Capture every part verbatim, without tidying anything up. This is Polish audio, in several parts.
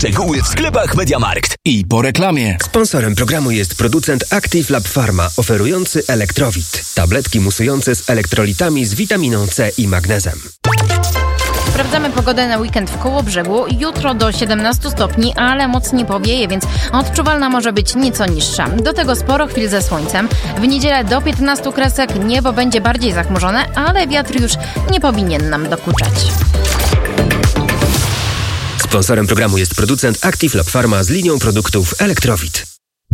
Szczegóły w sklepach MediaMarkt. I po reklamie. Sponsorem programu jest producent Active Lab Pharma, oferujący Elektrowit. Tabletki musujące z elektrolitami z witaminą C i magnezem. Sprawdzamy pogodę na weekend w Kołobrzegu. Jutro do siedemnastu stopni, ale mocniej powieje, więc odczuwalna może być nieco niższa. Do tego sporo chwil ze słońcem. W niedzielę do piętnastu kresek, niebo będzie bardziej zachmurzone, ale wiatr już nie powinien nam dokuczać. Sponsorem programu jest producent Active Lab Pharma z linią produktów Elektrowit.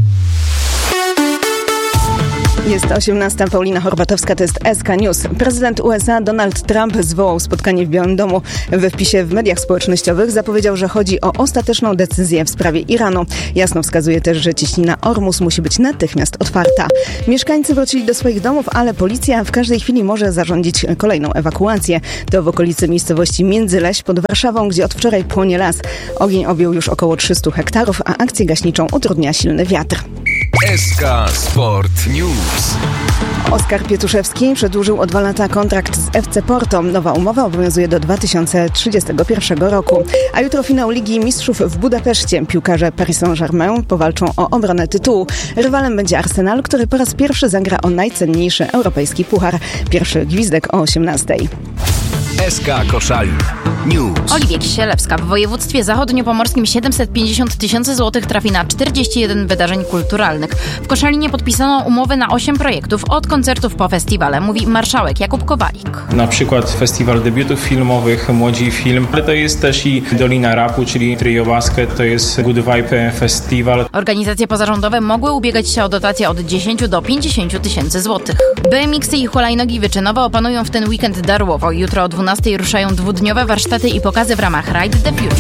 Jest osiemnasta, Paulina Horbatowska, to jest S K News. Prezydent U S A Donald Trump zwołał spotkanie w Białym Domu. We wpisie w mediach społecznościowych zapowiedział, że chodzi o ostateczną decyzję w sprawie Iranu. Jasno wskazuje też, że cieśnina Ormus musi być natychmiast otwarta. Mieszkańcy wrócili do swoich domów, ale policja w każdej chwili może zarządzić kolejną ewakuację. To w okolicy miejscowości Międzyleś pod Warszawą, gdzie od wczoraj płonie las. Ogień objął już około trzystu hektarów, a akcję gaśniczą utrudnia silny wiatr. S K Sport News. Oskar Pietuszewski przedłużył o dwa lata kontrakt z F C Porto. Nowa umowa obowiązuje do dwa tysiące trzydziestego pierwszego roku. A jutro finał Ligi Mistrzów w Budapeszcie. Piłkarze Paris Saint-Germain powalczą o obronę tytułu. Rywalem będzie Arsenal, który po raz pierwszy zagra o najcenniejszy europejski puchar. Pierwszy gwizdek o osiemnastej. S K Koszalin News. Oliwia Kisielewska. W województwie zachodniopomorskim siedemset pięćdziesiąt tysięcy złotych trafi na czterdzieści jeden wydarzeń kulturalnych. W Koszalinie podpisano umowy na osiem projektów, od koncertów po festiwale, mówi marszałek Jakub Kowalik. Na przykład festiwal debiutów filmowych, Młodzi Film, ale to jest też i Dolina Rapu, czyli Trio Basket, to jest Good Vibe Festiwal. Organizacje pozarządowe mogły ubiegać się o dotacje od dziesięciu do pięćdziesięciu tysięcy złotych. B M X-y i hulajnogi wyczynowe opanują w ten weekend Darłowo. Jutro o dwunastej ruszają dwudniowe warsztaty i pokazy w ramach Ride the Future.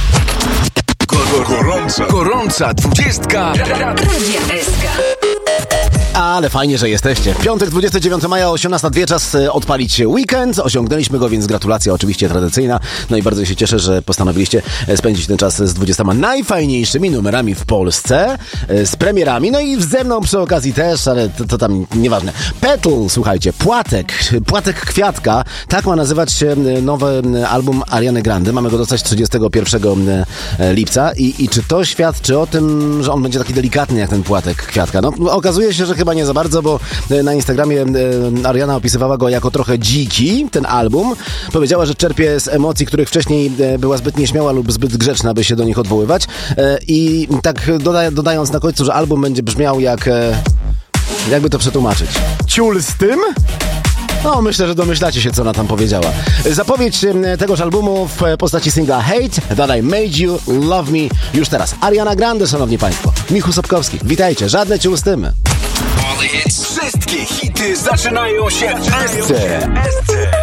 Gorąca, gorąca dwudziestka. Radia S K. Ale fajnie, że jesteście. Piątek, dwudziestego dziewiątego maja, osiemnasta zero dwa, czas odpalić weekend. Osiągnęliśmy go, więc gratulacja oczywiście tradycyjna. No i bardzo się cieszę, że postanowiliście spędzić ten czas z dwudziestoma najfajniejszymi numerami w Polsce, z premierami, no i ze mną przy okazji też, ale to, to tam nieważne. Petal, słuchajcie, Płatek, Płatek Kwiatka, tak ma nazywać się nowy album Ariany Grande. Mamy go dostać trzydziestego pierwszego lipca i, i czy to świadczy o tym, że on będzie taki delikatny jak ten Płatek Kwiatka? No, okazuje się, że chyba nie za bardzo, bo na Instagramie Ariana opisywała go jako trochę dziki, ten album. Powiedziała, że czerpie z emocji, których wcześniej była zbyt nieśmiała lub zbyt grzeczna, by się do nich odwoływać. I tak doda- dodając na końcu, że album będzie brzmiał jak... jakby to przetłumaczyć? Ciul z tym? No, myślę, że domyślacie się, co ona tam powiedziała. Zapowiedź tegoż albumu w postaci singla Hate That I Made You Love Me już teraz. Ariana Grande, szanowni państwo. Michu Sobkowski, witajcie. Żadne ciul z tym. Wszystkie hity zaczynają się w S C.